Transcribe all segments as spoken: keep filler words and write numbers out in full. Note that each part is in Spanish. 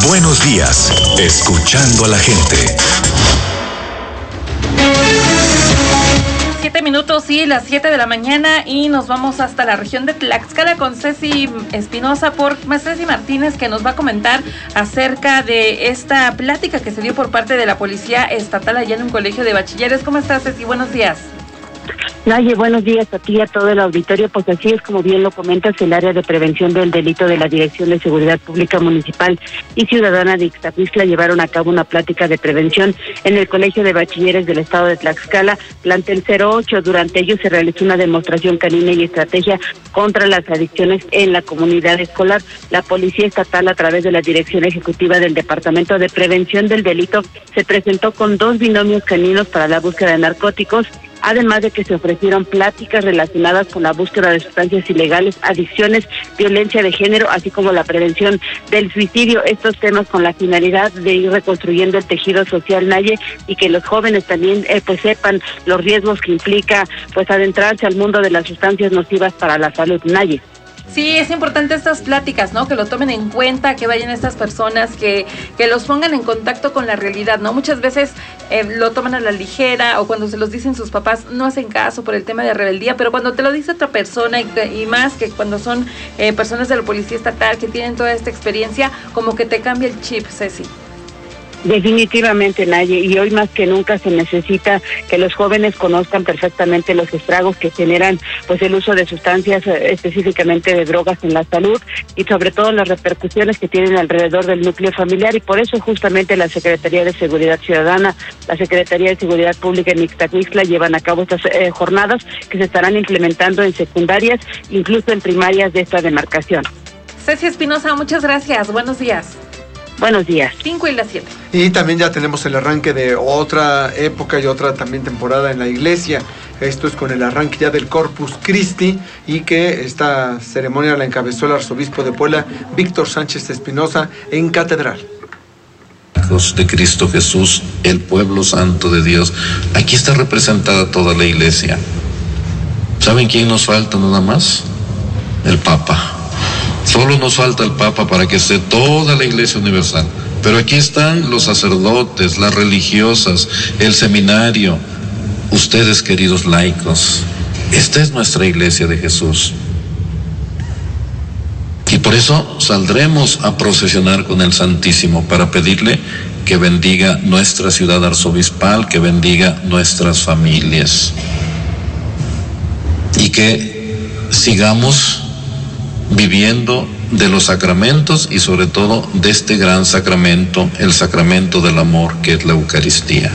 Buenos días, escuchando a la gente. Siete minutos, sí, las siete de la mañana, y nos vamos hasta la región de Tlaxcala con Ceci Espinosa, por Ceci Martínez, que nos va a comentar acerca de esta plática que se dio por parte de la Policía Estatal allá en un colegio de bachilleres. ¿Cómo estás, Ceci? Buenos días. Naye, buenos días a ti y a todo el auditorio. Pues así es, como bien lo comentas, el área de prevención del delito de la Dirección de Seguridad Pública Municipal y Ciudadana de Ixtaquistla llevaron a cabo una plática de prevención en el Colegio de Bachilleres del Estado de Tlaxcala, plantel cero ocho. Durante ello se realizó una demostración canina y estrategia contra las adicciones en la comunidad escolar. La Policía Estatal, a través de la Dirección Ejecutiva del Departamento de Prevención del Delito, se presentó con dos binomios caninos para la búsqueda de narcóticos, además de que se ofrecieron pláticas relacionadas con la búsqueda de sustancias ilegales, adicciones, violencia de género, así como la prevención del suicidio. Estos temas con la finalidad de ir reconstruyendo el tejido social, Naye, y que los jóvenes también eh, pues sepan los riesgos que implica pues adentrarse al mundo de las sustancias nocivas para la salud, Naye. Sí, es importante estas pláticas, ¿no? Que lo tomen en cuenta, que vayan estas personas, que, que los pongan en contacto con la realidad, ¿no? Muchas veces eh, lo toman a la ligera, o cuando se los dicen sus papás no hacen caso por el tema de rebeldía, pero cuando te lo dice otra persona, y, y más que cuando son eh, personas de la Policía Estatal que tienen toda esta experiencia, como que te cambia el chip, Ceci. Definitivamente, Naye, y hoy más que nunca se necesita que los jóvenes conozcan perfectamente los estragos que generan pues el uso de sustancias, específicamente de drogas, en la salud, y sobre todo las repercusiones que tienen alrededor del núcleo familiar. Y por eso justamente la Secretaría de Seguridad Ciudadana, la Secretaría de Seguridad Pública en Ixtaquistla llevan a cabo estas eh, jornadas que se estarán implementando en secundarias, incluso en primarias de esta demarcación. Ceci Espinosa, muchas gracias, buenos días. Buenos días. Cinco y las siete. Y también ya tenemos el arranque de otra época y otra también temporada en la iglesia. Esto es con el arranque ya del Corpus Christi, y que esta ceremonia la encabezó el arzobispo de Puebla, Víctor Sánchez Espinosa, en catedral. De Cristo Jesús, el pueblo santo de Dios. Aquí está representada toda la iglesia. ¿Saben quién nos falta nada más? El Papa. Solo nos falta el Papa para que esté toda la Iglesia Universal. Pero aquí están los sacerdotes, las religiosas, el seminario, ustedes, queridos laicos. Esta es nuestra Iglesia de Jesús. Y por eso saldremos a procesionar con el Santísimo para pedirle que bendiga nuestra ciudad arzobispal, que bendiga nuestras familias. Y que sigamos viviendo de los sacramentos, y sobre todo de este gran sacramento, el sacramento del amor, que es la Eucaristía.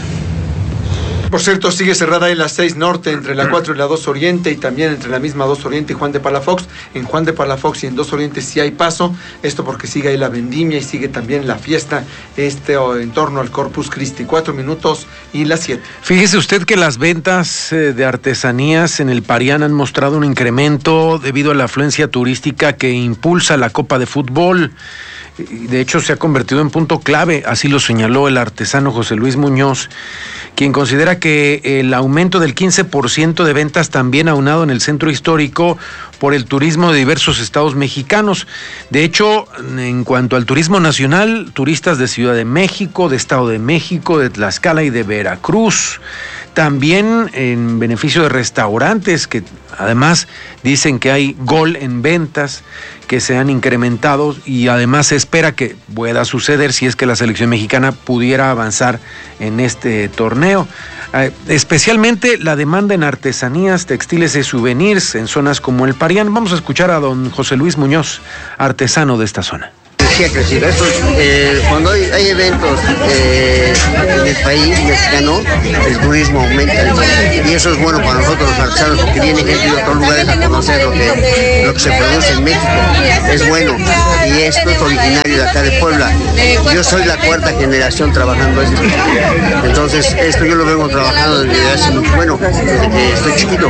Por cierto, sigue cerrada ahí la seis Norte, entre la cuatro y la dos Oriente, y también entre la misma dos Oriente y Juan de Palafox. En Juan de Palafox y en dos Oriente sí hay paso, esto porque sigue ahí la vendimia y sigue también la fiesta este en torno al Corpus Christi. Cuatro minutos y las siete. Fíjese usted que las ventas de artesanías en el Parián han mostrado un incremento debido a la afluencia turística que impulsa la Copa de Fútbol. De hecho, se ha convertido en punto clave, así lo señaló el artesano José Luis Muñoz, quien considera que el aumento del quince por ciento de ventas también aunado en el centro histórico por el turismo de diversos estados mexicanos. De hecho, en cuanto al turismo nacional, turistas de Ciudad de México, de Estado de México, de Tlaxcala y de Veracruz. También en beneficio de restaurantes que además dicen que hay gol en ventas, que se han incrementado, y además se espera que pueda suceder si es que la selección mexicana pudiera avanzar en este torneo. Eh, especialmente la demanda en artesanías, textiles y souvenirs en zonas como el Parián. Vamos a escuchar a don José Luis Muñoz, artesano de esta zona. Sí ha crecido. Esto, eh, cuando hay, hay eventos eh, en el país mexicano, el turismo aumenta, y eso es bueno para nosotros los artesanos, porque viene gente de otros lugares a conocer lo que, lo que se produce en México. Es bueno, y esto es originario de acá de Puebla. Yo soy la cuarta generación trabajando esto, entonces esto yo lo vengo trabajando desde hace mucho, bueno, desde que estoy chiquito.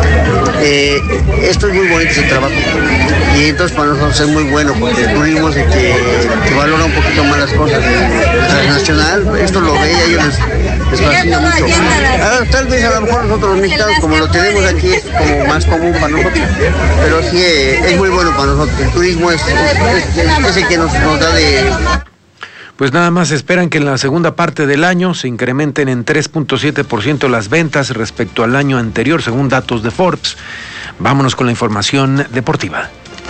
Eh, esto es muy bonito, ese trabajo, y entonces para nosotros es muy bueno, porque el turismo es el que, que valora un poquito más las cosas. El transnacional, esto lo ve y a ellos les, les fascina mucho. Ahora, tal vez a lo mejor nosotros los mexicanos, como lo tenemos aquí, es como más común para nosotros, pero sí eh, es muy bueno para nosotros. El turismo es, es, es, es el que nos, nos da de... Pues nada más esperan que en la segunda parte del año se incrementen en tres punto siete por ciento las ventas respecto al año anterior, según datos de Forbes. Vámonos con la información deportiva.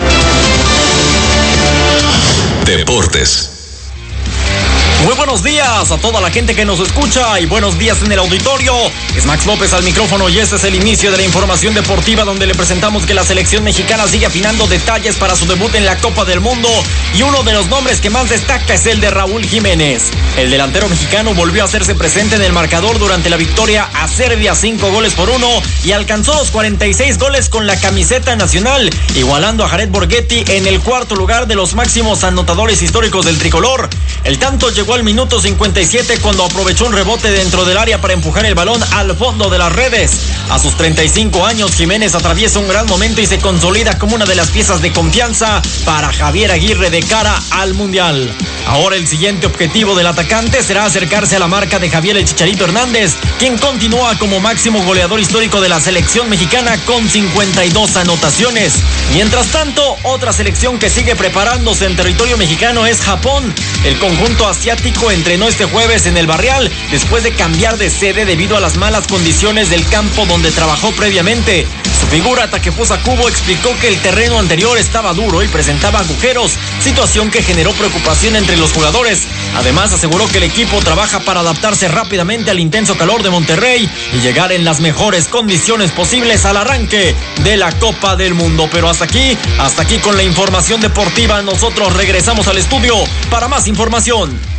Deportes. Muy buenos días a toda la gente que nos escucha y buenos días en el auditorio. Es Max López al micrófono y este es el inicio de la información deportiva, donde le presentamos que la selección mexicana sigue afinando detalles para su debut en la Copa del Mundo, y uno de los nombres que más destaca es el de Raúl Jiménez. El delantero mexicano volvió a hacerse presente en el marcador durante la victoria a Serbia cinco goles por uno y alcanzó los cuarenta y seis goles con la camiseta nacional, igualando a Jared Borghetti en el cuarto lugar de los máximos anotadores históricos del tricolor. El tanto llegó al minuto cincuenta y siete cuando aprovechó un rebote dentro del área para empujar el balón al fondo de las redes. A sus treinta y cinco años, Jiménez atraviesa un gran momento y se consolida como una de las piezas de confianza para Javier Aguirre de cara al Mundial. Ahora el siguiente objetivo del atacante será acercarse a la marca de Javier el Chicharito Hernández, quien continúa como máximo goleador histórico de la selección mexicana con cincuenta y dos anotaciones. Mientras tanto, otra selección que sigue preparándose en territorio mexicano es Japón. El conjunto asiático entrenó este jueves en el Barrial después de cambiar de sede debido a las malas condiciones del campo donde trabajó previamente. Su figura Takefusa Kubo explicó que el terreno anterior estaba duro y presentaba agujeros, situación que generó preocupación entre los jugadores. Además, aseguró que el equipo trabaja para adaptarse rápidamente al intenso calor de Monterrey y llegar en las mejores condiciones posibles al arranque de la Copa del Mundo. Pero hasta aquí, hasta aquí con la información deportiva. Nosotros regresamos al estudio para más información.